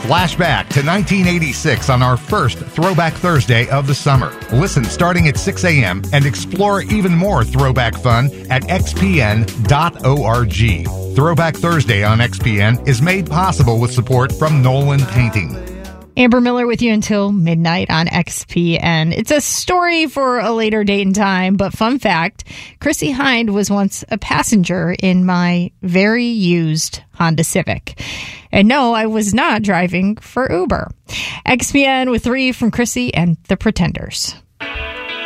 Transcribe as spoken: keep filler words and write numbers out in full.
Flashback to nineteen eighty-six on our first Throwback Thursday of the summer. Listen starting at six a.m. and explore even more throwback fun at x p n dot org. Throwback Thursday on X P N is made possible with support from Nolan Painting. Amber Miller with you until midnight on X P N. It's a story for a later date and time, but fun fact, Chrissy Hind was once a passenger in my very used Honda Civic. And no, I was not driving for Uber. X P N with three from Chrissy and the Pretenders.